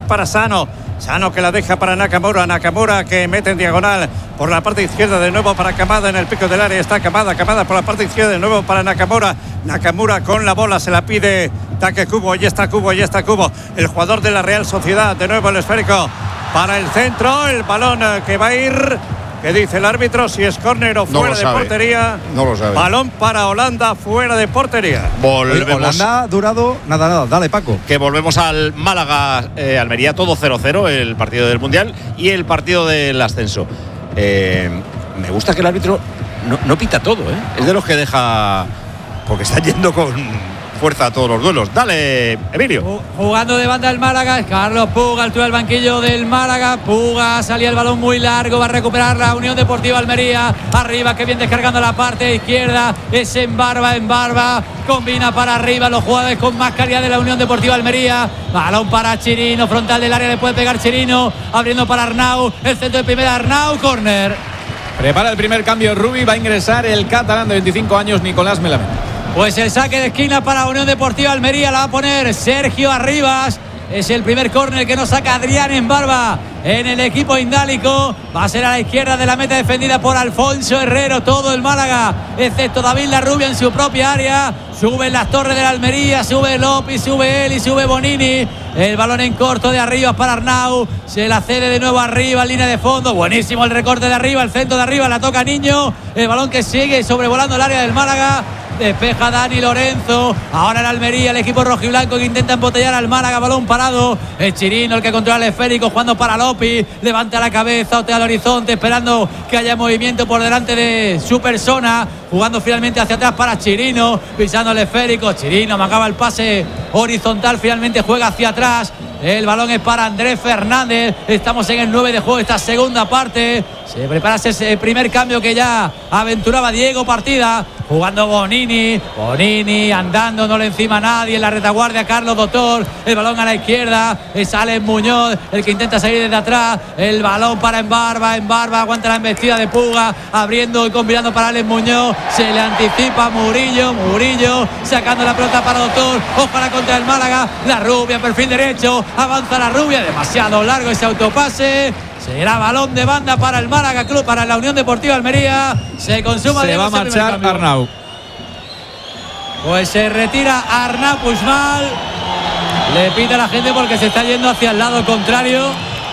para Sano. Sano que la deja para Nakamura. Nakamura que mete en diagonal por la parte izquierda de nuevo para Kamada en el pico del área. Está Kamada por la parte izquierda de nuevo para Nakamura. Nakamura con la bola, se la pide Takekubo. Ahí está Kubo. El jugador de la Real Sociedad. De nuevo el esférico para el centro. El balón que va a ir. ¿Qué dice el árbitro? Si es córner o fuera de portería. No lo sabe. Balón para Holanda, fuera de portería. Volvemos. Holanda ha durado nada. Dale, Paco. Que volvemos al Málaga, Almería, todo 0-0, el partido del Mundial y el partido del ascenso. Me gusta que el árbitro no pita todo, ¿eh? Es de los que deja, porque está yendo con fuerza a todos los duelos. Dale, Emilio. Jugando de banda el Málaga, Carlos Puga, altura del banquillo del Málaga. Puga, salía el balón muy largo, va a recuperar la Unión Deportiva Almería. Arriba, que bien descargando la parte izquierda. Es en barba. Combina para arriba los jugadores con más calidad de la Unión Deportiva Almería. Balón para Chirino, frontal del área, le puede pegar Chirino. Abriendo para Arnau, el centro de primera, Arnau, córner. Prepara el primer cambio Rubi, va a ingresar el catalán de 25 años, Nicolás Melamed. Pues el saque de esquina para Unión Deportiva Almería la va a poner Sergio Arribas. Es el primer córner que nos saca Adrián en barba en el equipo indálico. Va a ser a la izquierda de la meta defendida por Alfonso Herrero. Todo el Málaga, excepto David Larrubia en su propia área. Suben las torres de la Almería, sube López, sube él y sube Bonini. El balón en corto de Arribas para Arnau. Se la cede de nuevo arriba, línea de fondo. Buenísimo el recorte de arriba, el centro de arriba, la toca Niño. El balón que sigue sobrevolando el área del Málaga. Despeja Dani Lorenzo. Ahora el Almería, el equipo rojiblanco que intenta embotellar al Málaga. Balón parado. Es Chirino el que controla el esférico, jugando para López. Levanta la cabeza, otea al horizonte, esperando que haya movimiento por delante de su persona. Jugando finalmente hacia atrás para Chirino. Pisando el esférico. Chirino acaba el pase horizontal. Finalmente juega hacia atrás. El balón es para Andrés Fernández. Estamos en el 9 de juego, esta segunda parte. Se prepara ese primer cambio que ya aventuraba Diego Partida. Jugando Bonini andando, no le encima a nadie. En la retaguardia Carlos Doctor. El balón a la izquierda. Es Alex Muñoz el que intenta salir desde atrás. El balón para Embarba. Aguanta la embestida de Puga. Abriendo y combinando para Alex Muñoz. Se le anticipa Murillo sacando la pelota para Doctor. Ojalá contra el Málaga. La Rubia, perfil derecho. Avanza la Rubia. Demasiado largo ese autopase. Será balón de banda para el Málaga Club, para la Unión Deportiva Almería. Se consuma. Se va a marchar Arnau. Pues se retira Arnau Puigmal. Le pita a la gente porque se está yendo hacia el lado contrario,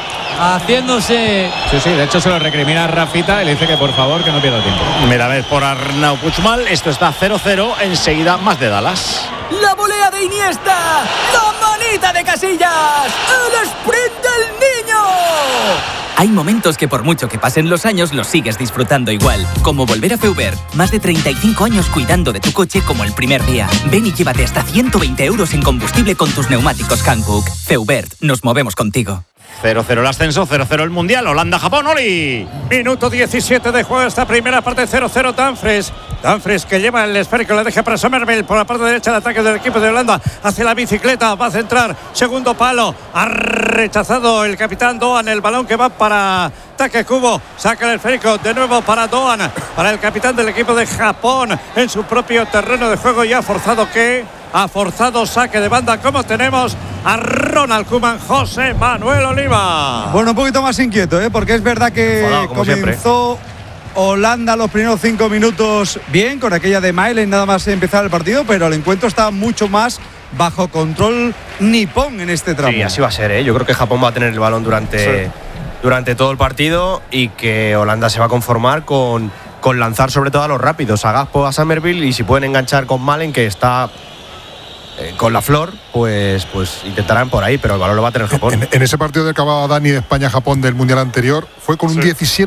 haciéndose. Sí, de hecho se lo recrimina a Rafita y le dice que por favor que no pierda tiempo. Mira, a ver, por Arnau Puigmal. Esto está 0-0. Enseguida más de Dallas. La volea de Iniesta, la manita de Casillas, el sprint del niño. Hay momentos que por mucho que pasen los años los sigues disfrutando igual, como volver a Feubert. Más de 35 años cuidando de tu coche como el primer día. Ven y llévate hasta 120 € en combustible con tus neumáticos Hankook. Feubert, nos movemos contigo. 0-0 el ascenso, 0-0 el Mundial. Holanda-Japón, Oli. Minuto 17 de juego, esta primera parte. 0-0 Dumfries que lleva el esférico, le deja para Somerville por la parte derecha de ataque del equipo de Holanda. Hace la bicicleta, va a centrar, segundo palo. Ha rechazado el capitán Doan el balón que va para Takekubo. Saca el esférico de nuevo para Doan, para el capitán del equipo de Japón en su propio terreno de juego. Y ha forzado saque de banda, como tenemos a Ronald Koeman, José Manuel Oliva. Bueno, un poquito más inquieto, porque es verdad que comenzó Holanda los primeros 5 minutos bien, con aquella de Mailen nada más empezar el partido, pero el encuentro está mucho más bajo control nipón en este tramo. Sí, así va a ser, Yo creo que Japón va a tener el balón durante todo el partido y que Holanda se va a conformar con lanzar sobre todo a los rápidos, a Gakpo, a Somerville, y si pueden enganchar con Malen, que está con la flor, pues intentarán por ahí, pero el balón lo va a tener Japón. En ese partido que acababa Dani de España-Japón del Mundial anterior, fue con un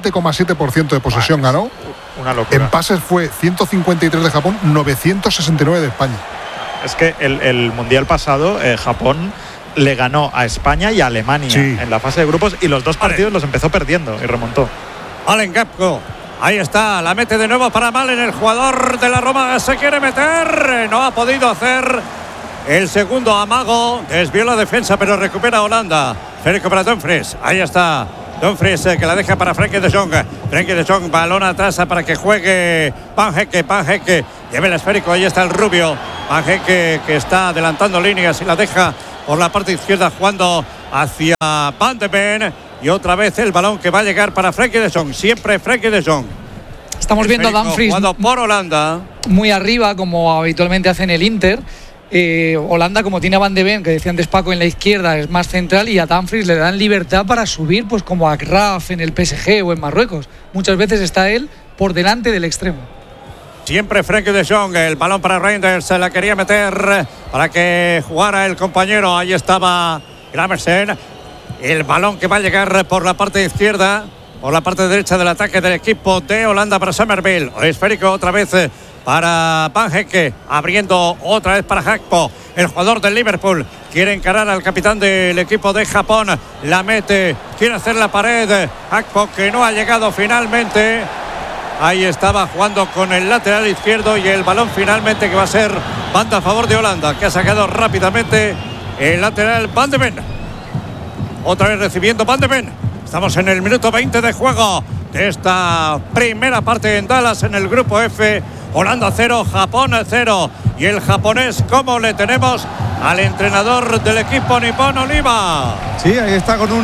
17,7% de posesión, ganó. Una locura. En pases fue 153 de Japón, 969 de España. Es que el Mundial pasado, Japón le ganó a España y a Alemania en la fase de grupos, y los dos partidos los empezó perdiendo y remontó. Allen Gakpo. Ahí está, la mete de nuevo para Malen, el jugador de la Roma se quiere meter, no ha podido hacer el segundo amago, desvió la defensa pero recupera Holanda. Férico para Dumfries, ahí está Dumfries que la deja para Frenkie de Jong, balón atrás para que juegue Van Hecke, lleva el esférico, ahí está el rubio Van Hecke que está adelantando líneas y la deja por la parte izquierda jugando hacia Van de Ven. Y otra vez el balón que va a llegar para Frenkie de Jong. Siempre Frenkie de Jong. Estamos viendo a Dumfries jugando por Holanda. Muy arriba, como habitualmente hace en el Inter. Holanda, como tiene a Van de Ven, que decía antes Paco, en la izquierda es más central, y a Dumfries le dan libertad para subir, pues como a Graf en el PSG o en Marruecos. Muchas veces está él por delante del extremo. Siempre Frenkie de Jong, el balón para Reinders, se la quería meter para que jugara el compañero. Ahí estaba Gramersen. El balón que va a llegar por la parte izquierda, por la parte derecha del ataque del equipo de Holanda para Summerville. Esférico otra vez para Van Hecke, abriendo otra vez para Gakpo, el jugador del Liverpool. Quiere encarar al capitán del equipo de Japón. La mete, quiere hacer la pared. Gakpo, que no ha llegado finalmente. Ahí estaba jugando con el lateral izquierdo, y el balón finalmente que va a ser banda a favor de Holanda, que ha sacado rápidamente el lateral Van de Ven. Otra vez recibiendo Van de Ven. Estamos en el minuto 20 de juego de esta primera parte en Dallas, en el grupo F. Holanda 0, Japón 0. Y el japonés, ¿cómo le tenemos al entrenador del equipo nipón, Oliva? Sí, ahí está con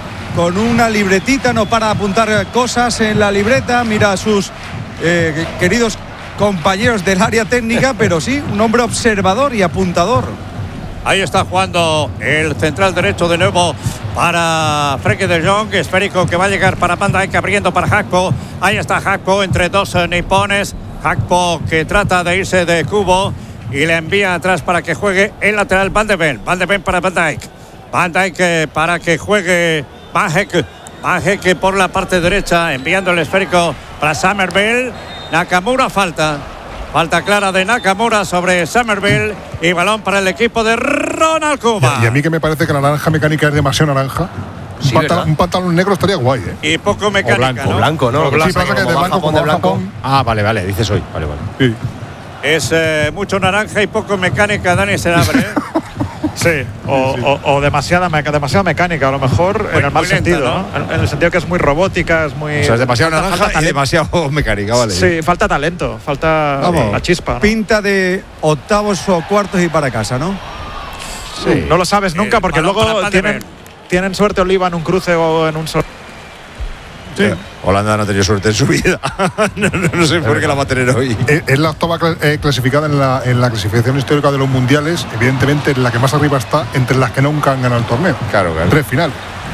una libretita, no para de apuntar cosas en la libreta. Mira a sus queridos compañeros del área técnica, pero sí, un hombre observador y apuntador. Ahí está jugando el central derecho de nuevo para Frenkie de Jong. Esférico que va a llegar para Van Dijk, abriendo para Gakpo. Ahí está Gakpo entre dos nipones. Gakpo que trata de irse de cubo y le envía atrás para que juegue el lateral Van de Ven. Van de Ven para Van Dijk. Van Dijk para que juegue Van Hecke. Van Hecke por la parte derecha, enviando el esférico para Summerville. Nakamura, falta clara de Nakamura sobre Summerville, y balón para el equipo de Ronald Koeman. Y a mí que me parece que la naranja mecánica es demasiado naranja. Sí, un pantalón negro estaría guay, ¿eh? Y poco mecánica, o blanco, ¿no? Sí, pasa que de blanco como Japón. Ah, vale, dices hoy. Vale. Sí. Es mucho naranja y poco mecánica, Dani Senabre, ¿eh? Sí, o demasiada mecánica, a lo mejor, en el mal sentido, ¿no? En el sentido que es muy robótica, es muy... O sea, es demasiado naranja y demasiado mecánica, vale. Sí, falta talento, falta la chispa, ¿no? Pinta de octavos o cuartos y para casa, ¿no? Sí. No lo sabes nunca, porque luego tienen suerte Oliva en un cruce o en un solo... Sí. Holanda no ha tenido suerte en su vida. no sé por qué la va a tener hoy. Es la octava clasificada en la clasificación histórica de los mundiales. Evidentemente, la que más arriba está entre las que nunca han ganado el torneo. Claro. 3 finales.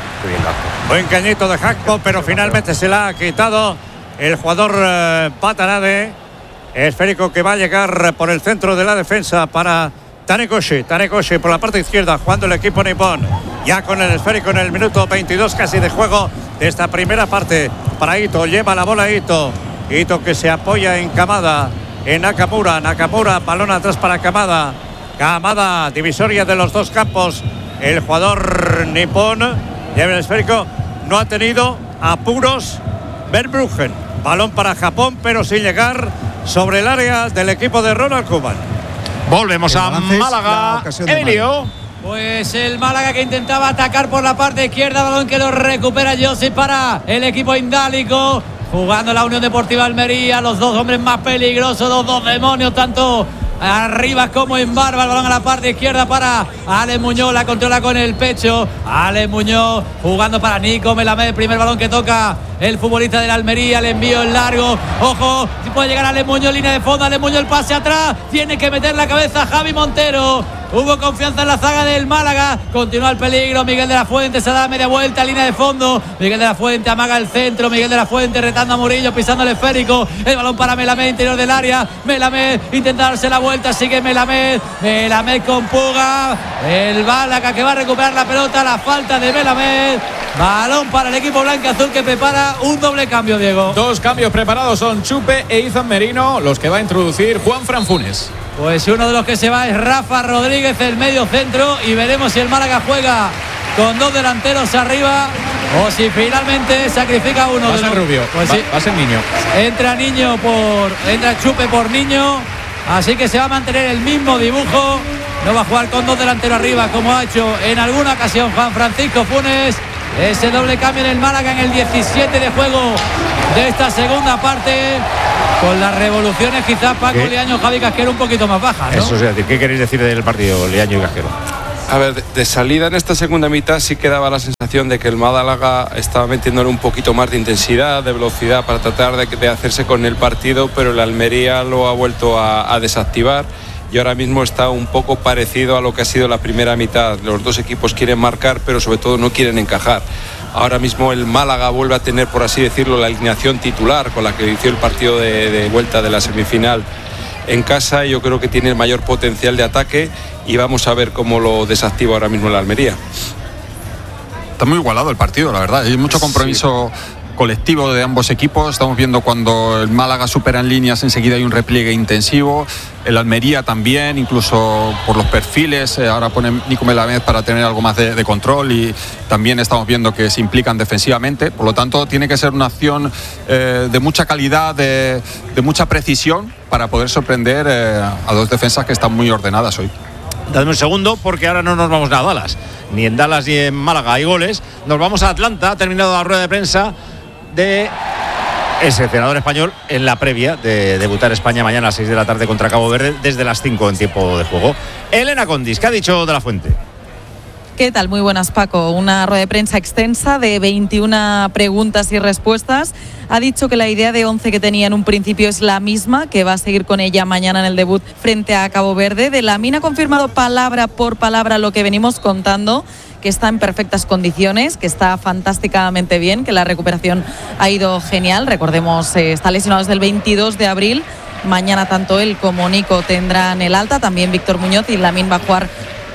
Buen cañito de Gakpo, pero finalmente se la ha quitado el jugador Patanade. Esférico que va a llegar por el centro de la defensa para Tanekoshi por la parte izquierda, jugando el equipo nipón. Ya con el esférico en el minuto 22 casi de juego de esta primera parte. Para Ito, lleva la bola Ito que se apoya en Kamada, en Nakamura, balón atrás para Kamada, divisoria de los dos campos. El jugador nipón lleva el esférico, no ha tenido apuros Verbruggen. Balón para Japón, pero sin llegar sobre el área del equipo de Ronald Koeman. Volvemos a Málaga. Emilio. Pues el Málaga que intentaba atacar por la parte izquierda, balón que lo recupera Josip para el equipo indálico. Jugando la Unión Deportiva Almería, los dos hombres más peligrosos, los dos demonios, tanto arriba como en barba. El balón a la parte izquierda para Alex Muñoz, la controla con el pecho. Alex Muñoz jugando para Nico Melamed, el primer balón que toca el futbolista de la Almería, el envío en largo. Ojo, si puede llegar Alex Muñoz, línea de fondo. Alex Muñoz, el pase atrás, tiene que meter la cabeza Javi Montero. Hubo confianza en la zaga del Málaga. Continúa el peligro. Miguel de la Fuente se da media vuelta, línea de fondo. Miguel de la Fuente amaga el centro. Miguel de la Fuente retando a Murillo, pisando el esférico. El balón para Melamed, interior del área. Melamed intenta darse la vuelta. Sigue Melamed. Melamed con Puga. El Málaga que va a recuperar la pelota. La falta de Melamed. Balón para el equipo blanco-azul que prepara un doble cambio, Diego. Dos cambios preparados son Chupe e Izan Merino, los que va a introducir Juanfran Funes. Pues uno de los que se va es Rafa Rodríguez, el medio centro, y veremos si el Málaga juega con dos delanteros arriba o si finalmente sacrifica uno. Va a ser Rubio, pues va, sí. Va a ser Niño. Entra Chupe por Niño, así que se va a mantener el mismo dibujo. No va a jugar con dos delanteros arriba como ha hecho en alguna ocasión Juan Francisco Funes. Ese doble cambio en el Málaga en el 17 de juego de esta segunda parte. Con las revoluciones quizás Paco Liaño, Javi Casquero un poquito más bajas, ¿no? Eso es decir, ¿qué queréis decir del partido Liaño y Casquero? A ver, de salida en esta segunda mitad sí que daba la sensación de que el Málaga estaba metiéndole un poquito más de intensidad, de velocidad para tratar de hacerse con el partido, pero el Almería lo ha vuelto a desactivar y ahora mismo está un poco parecido a lo que ha sido la primera mitad. Los dos equipos quieren marcar, pero sobre todo no quieren encajar. Ahora mismo el Málaga vuelve a tener, por así decirlo, la alineación titular con la que inició el partido de vuelta de la semifinal en casa. Yo creo que tiene el mayor potencial de ataque y vamos a ver cómo lo desactiva ahora mismo el Almería. Está muy igualado el partido, la verdad. Hay mucho compromiso colectivo de ambos equipos. Estamos viendo cuando el Málaga supera en líneas, enseguida hay un repliegue intensivo. El Almería también, incluso por los perfiles. Ahora pone Nico Melamed para tener algo más de control y también estamos viendo que se implican defensivamente. Por lo tanto, tiene que ser una acción de mucha calidad, de mucha precisión para poder sorprender a dos defensas que están muy ordenadas hoy. Dame un segundo, porque ahora no nos vamos a Dallas. Ni en Dallas ni en Málaga hay goles. Nos vamos a Atlanta. Ha terminado la rueda de prensa de ese entrenador español en la previa de debutar España mañana a las 6 de la tarde contra Cabo Verde, desde las 5 en tiempo de juego. Elena Condis, ¿qué ha dicho de la Fuente? ¿Qué tal? Muy buenas, Paco. Una rueda de prensa extensa de 21 preguntas y respuestas. Ha dicho que la idea de 11 que tenía en un principio es la misma, que va a seguir con ella mañana en el debut frente a Cabo Verde. De Lamine ha confirmado palabra por palabra lo que venimos contando, que está en perfectas condiciones, que está fantásticamente bien, que la recuperación ha ido genial. Recordemos, está lesionado desde el 22 de abril. Mañana tanto él como Nico tendrán el alta, también Víctor Muñoz, y Lamine va a jugar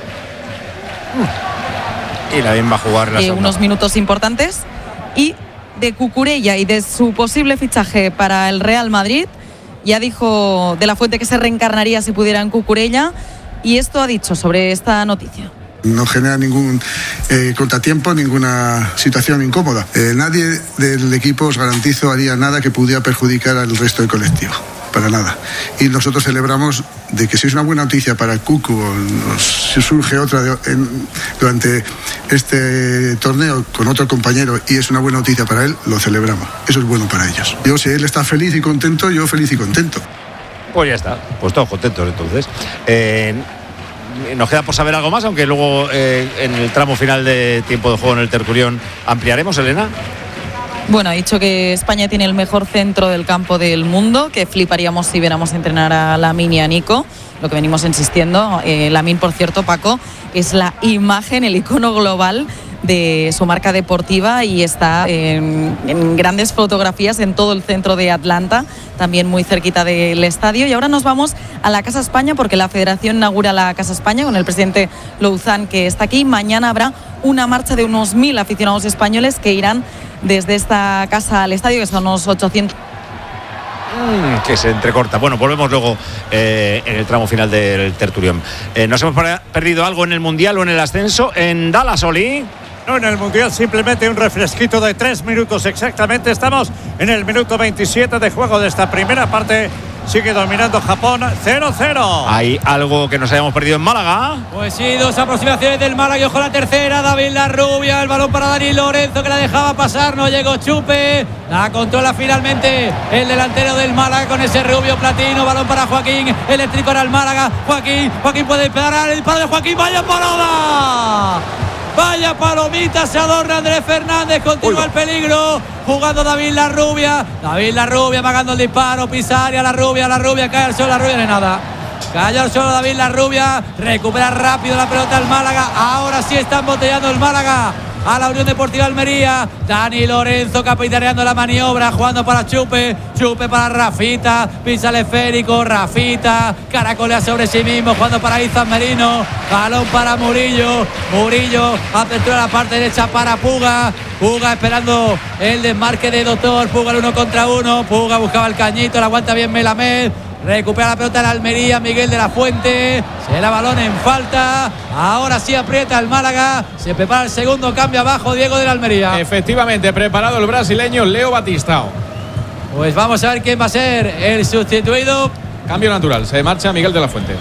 unos minutos importantes. Y de Cucurella y de su posible fichaje para el Real Madrid, ya dijo De la Fuente que se reencarnaría si pudiera en Cucurella, y esto ha dicho sobre esta noticia. No genera ningún contratiempo, ninguna situación incómoda. Nadie del equipo, os garantizo, haría nada que pudiera perjudicar al resto del colectivo. Para nada. Y nosotros celebramos de que si es una buena noticia para el Cucu o si surge otra durante este torneo con otro compañero y es una buena noticia para él, lo celebramos. Eso es bueno para ellos. Yo, si él está feliz y contento, yo feliz y contento. Pues ya está, pues todos contentos entonces. Nos queda por saber algo más, aunque luego en el tramo final de tiempo de juego en el Tertulión ampliaremos, Elena. Bueno, ha dicho que España tiene el mejor centro del campo del mundo, que fliparíamos si viéramos entrenar a Lamine y a Nico, lo que venimos insistiendo. Lamine, por cierto, Paco, es la imagen, el icono global de su marca deportiva y está en grandes fotografías en todo el centro de Atlanta, también muy cerquita del estadio. Y ahora nos vamos a la Casa España, porque la Federación inaugura la Casa España con el presidente Louzán, que está aquí. Mañana habrá una marcha de unos 1000 aficionados españoles que irán desde esta casa al estadio, que son unos 800. Que se entrecorta. Bueno, volvemos luego en el tramo final del Tertulión. ¿Nos hemos perdido algo en el Mundial o en el ascenso? En Dallas, Oli. No, en el Mundial simplemente un refresquito de 3 minutos exactamente. Estamos en el minuto 27 de juego de esta primera parte. Sigue dominando Japón, 0-0. ¿Hay algo que nos hayamos perdido en Málaga? Pues sí, dos aproximaciones del Málaga. Y ojo la tercera, David Larrubia. El balón para Dani Lorenzo, que la dejaba pasar. No llegó Chupe. La controla finalmente el delantero del Málaga con ese rubio platino. Balón para Joaquín. Eléctrico era el Málaga. Joaquín puede parar. El disparo de Joaquín. ¡Vaya parada! Vaya palomita, se adorna Andrés Fernández, continúa el peligro, jugando David Larrubia pagando el disparo, Pisaria, Larrubia, cae al suelo, Larrubia, no hay nada. Cayó al suelo David Larrubia, recupera rápido la pelota el Málaga, ahora sí está embotellando el Málaga a la Unión Deportiva Almería. Dani Lorenzo capitaneando la maniobra, jugando para Chupe para Rafita, pisa el esférico, Rafita caracolea sobre sí mismo, jugando para Izan Merino, balón para Murillo, apertura a la parte derecha para Puga esperando el desmarque de Doctor, Puga el 1 contra 1, Puga buscaba el cañito, la aguanta bien Melamed. Recupera la pelota en la Almería, Miguel de la Fuente, se la balón en falta, ahora sí aprieta el Málaga, se prepara el segundo cambio abajo Diego de la Almería. Efectivamente, preparado el brasileño Leo Batistao. Pues vamos a ver quién va a ser el sustituido. Cambio natural, se marcha Miguel de la Fuente.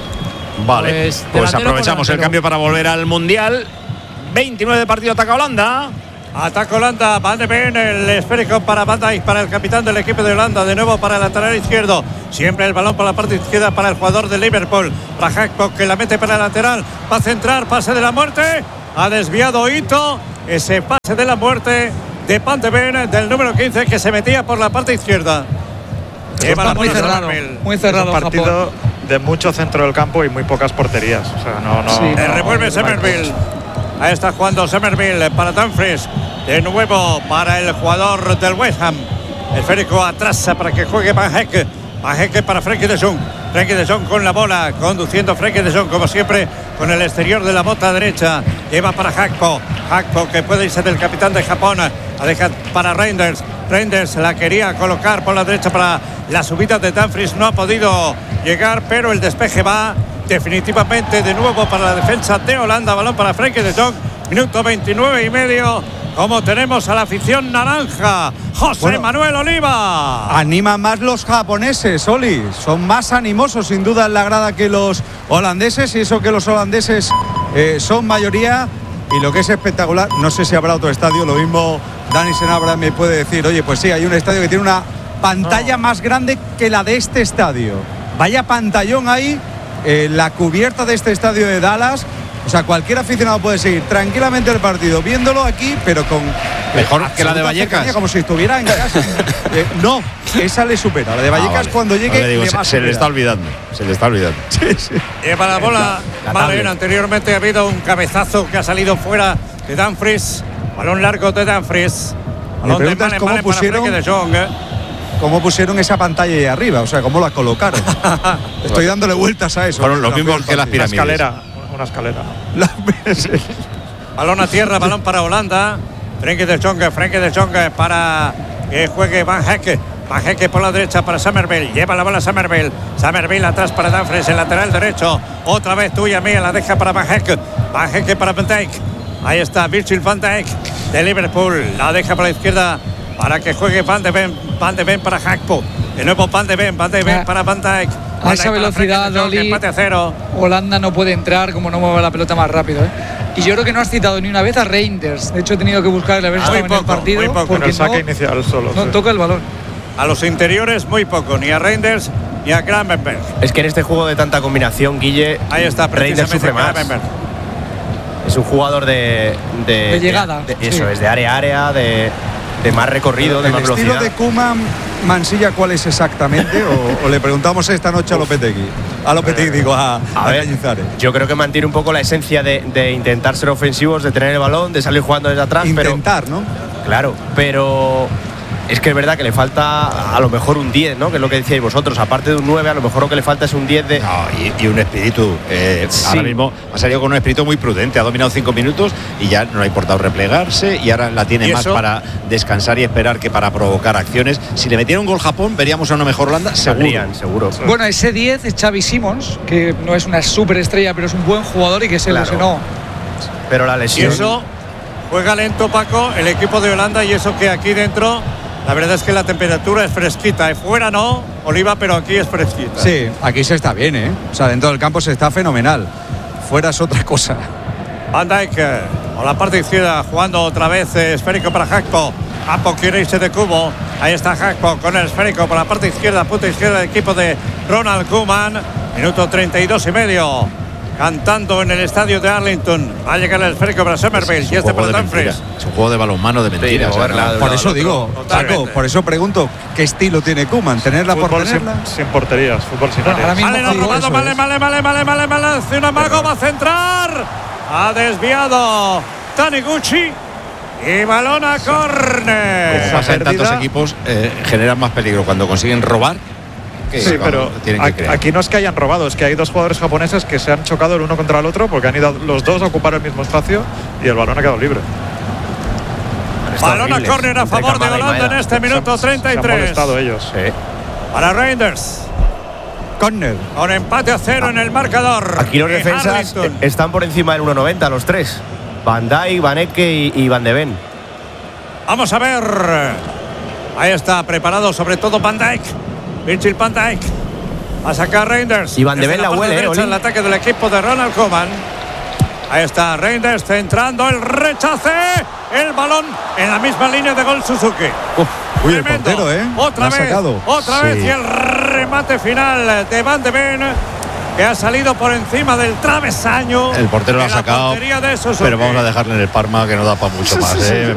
Vale, pues aprovechamos el cambio para volver al Mundial. 29 de partido, ataca Holanda. Ataca Holanda, Van de Ven, el esférico para Van Dijk, para el capitán del equipo de Holanda, de nuevo para el lateral izquierdo, siempre el balón por la parte izquierda para el jugador de Liverpool, para Gakpo, que la mete para el lateral, va a centrar, pase de la muerte, ha desviado Ito, ese pase de la muerte de Van de Ven, del número 15, que se metía por la parte izquierda. Está muy cerrado, muy cerrado. Es un partido de mucho centro del campo y muy pocas porterías. O sea, no. Revuelve Summerville. Ahí está jugando Summerville para Dumfries. De nuevo para el jugador del West Ham. El esférico atrás para que juegue Van Hecke. Van Hecke para Frenkie de Jong. Frenkie de Jong con la bola, conduciendo Frenkie de Jong como siempre con el exterior de la bota derecha. Lleva para Gakpo. Gakpo que puede irse del capitán de Japón. La deja para Reinders. Reinders la quería colocar por la derecha para la subida de Dumfries. No ha podido llegar, pero el despeje va definitivamente de nuevo para la defensa de Holanda. Balón para Frenkie de Jong. Minuto 29 y medio. Como tenemos a la afición naranja, José Manuel Oliva. Animan más los japoneses, Oli. Son más animosos sin duda en la grada que los holandeses. Y eso que los holandeses son mayoría. Y lo que es espectacular, no sé si habrá otro estadio, lo mismo Dani Senabra me puede decir, oye, pues sí, hay un estadio que tiene una pantalla más grande que la de este estadio. Vaya pantallón ahí, la cubierta de este estadio de Dallas. O sea, cualquier aficionado puede seguir tranquilamente el partido viéndolo aquí, pero con mejor que la de Vallecas, como si estuviera en casa. No, esa le supera. La de Vallecas vale. Cuando llegue digo, se le está olvidando. Se le está olvidando. Sí. Para la bola, vale, anteriormente ha habido un cabezazo que ha salido fuera de Dumfries. Balón largo de Dumfries. Me preguntas cómo pusieron esa pantalla ahí arriba, o sea, cómo la colocaron. Estoy dándole vueltas a eso. Fueron los mismos que las pirámides. Una escalera. Balón a tierra, balón para Holanda. Frenkie de Jong para que juegue Van Hecke. Van Hecke por la derecha para Summerville. Lleva la bola Summerville. Summerville atrás para Dumfries, el lateral derecho. Otra vez tuya mía, la deja para Van Hecke. Van Hecke para Van Dijk. Ahí está Virgil van Dijk de Liverpool. La deja por la izquierda para que juegue Van de Ven. Van de Ven para Gakpo. De nuevo Van de Ven para Van Dijk. A esa velocidad, Oli, Holanda no puede entrar como no mueve la pelota más rápido. Y yo creo que no has citado ni una vez a Reinders. De hecho, he tenido que buscarle a ver si estaba en el partido. Porque el saque inicial solo. No toca el balón. A los interiores muy poco, ni a Reinders ni a Gravenberch. Es que en este juego de tanta combinación, Guille, ahí está, Reinders sufre más. Es un jugador de llegada. Eso es, de área a área, de más recorrido, de más velocidad. ¿El estilo de Koeman, Mansilla, cuál es exactamente? o le preguntamos esta noche a Lopetegui. A Lopetegui, digo, a Cañizares. Yo creo que mantiene un poco la esencia de intentar ser ofensivos, de tener el balón, de salir jugando desde atrás. Intentar, ¿no? Claro, pero es que es verdad que le falta a lo mejor un 10, ¿no? Que es lo que decíais vosotros. Aparte de un 9, a lo mejor lo que le falta es un 10 de... No, y un espíritu. Sí. Ahora mismo ha salido con un espíritu muy prudente. Ha dominado 5 minutos y ya no le ha importado replegarse. Y ahora la tiene más para descansar y esperar que para provocar acciones. Si le metiera un gol Japón, veríamos a una mejor Holanda. Seguro. Bueno, ese 10 es Xavi Simons, que no es una superestrella, pero es un buen jugador y que se lesionó. Pero la lesión... Y eso juega lento, Paco, el equipo de Holanda, y eso que aquí dentro... La verdad es que la temperatura es fresquita. Fuera no, Oliva, pero aquí es fresquita. Sí, aquí se está bien, ¿eh? O sea, dentro del campo se está fenomenal. Fuera es otra cosa. Van Dijk, por la parte izquierda, jugando otra vez esférico para Gakpo. Gakpo quiere irse de cubo. Ahí está Gakpo con el esférico por la parte izquierda, punta izquierda del equipo de Ronald Koeman. Minuto 32 y medio. Cantando en el estadio de Arlington. Va a llegar el esférico para Summerville y este para Dumfries. Es un juego de balonmano de mentiras. Por eso digo, Paco, por eso pregunto, ¿qué estilo tiene Koeman? ¿Tenerla por tenerla? Sin porterías, fútbol sin área. Vale, no, robado, vale. Hace un amago, va a centrar. Ha desviado Taniguchi. Y balón a córner. Como pasa en tantos equipos, generan más peligro cuando consiguen robar. Sí, pero aquí no es que hayan robado, es que hay dos jugadores japoneses que se han chocado el uno contra el otro porque han ido los dos a ocupar el mismo espacio y el balón ha quedado libre. Balón a córner a favor de Holanda en este minuto 33. Se han molestado ellos. Sí. Para Reinders. Córner. Con empate a 0 en el marcador. Aquí los defensas están por encima del 1.90 los tres. Van Dijk, Van Hecke y Van de Ven. Vamos a ver. Ahí está, preparado sobre todo Van Dijk. Virgil van Dijk a sacar Reinders. Y Van de Ven la huele, el ataque del equipo de Ronald Koeman. Ahí está Reinders centrando el rechace. El balón en la misma línea de gol Suzuki. Uy, el portero, Otra vez. Y el remate final de Van de Ven, que ha salido por encima del travesaño. El portero lo ha sacado, pero vamos a dejarle en el Parma, que no da para mucho más.